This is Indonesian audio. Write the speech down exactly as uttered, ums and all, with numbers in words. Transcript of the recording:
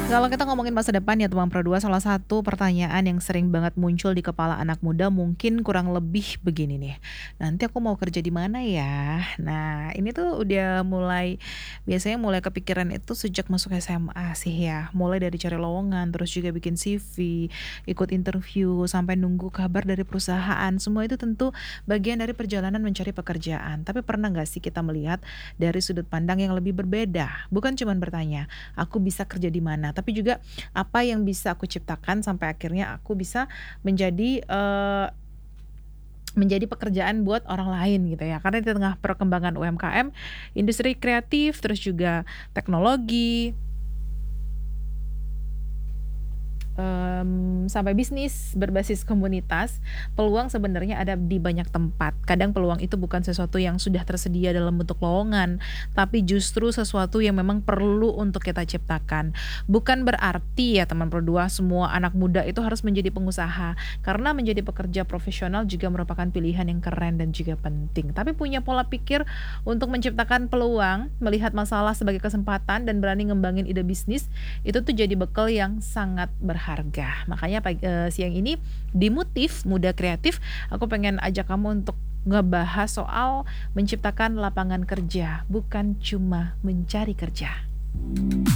Kalau kita ngomongin masa depan ya teman Pro dua, salah satu pertanyaan yang sering banget muncul di kepala anak muda mungkin kurang lebih begini nih, "Nanti aku mau kerja di mana ya?" Nah, ini tuh udah mulai biasanya mulai kepikiran itu sejak masuk S M A sih ya, mulai dari cari lowongan, terus juga bikin C V, ikut interview, sampai nunggu kabar dari perusahaan, semua itu tentu bagian dari perjalanan mencari pekerjaan. Tapi pernah nggak sih kita melihat dari sudut pandang yang lebih berbeda? Bukan cuman bertanya, "Aku bisa kerja di mana?" Tapi juga apa yang bisa aku ciptakan sampai akhirnya aku bisa menjadi, eee, menjadi pekerjaan buat orang lain gitu ya. Karena di tengah perkembangan U M K M, industri kreatif, terus juga teknologi, Mmm, sampai bisnis berbasis komunitas, peluang sebenarnya ada di banyak tempat. Kadang peluang itu bukan sesuatu yang sudah tersedia dalam bentuk lowongan, tapi justru sesuatu yang memang perlu untuk kita ciptakan. Bukan berarti ya teman Pro dua semua anak muda itu harus menjadi pengusaha, karena menjadi pekerja profesional juga merupakan pilihan yang keren dan juga penting. Tapi punya pola pikir untuk menciptakan peluang, melihat masalah sebagai kesempatan dan berani ngembangin ide bisnis, itu tuh jadi bekal yang sangat berharga. Makanya pag eee, siang ini di Motif Muda Kreatif, aku pengen ajak kamu untuk ngebahas soal menciptakan lapangan kerja, bukan cuma mencari kerja.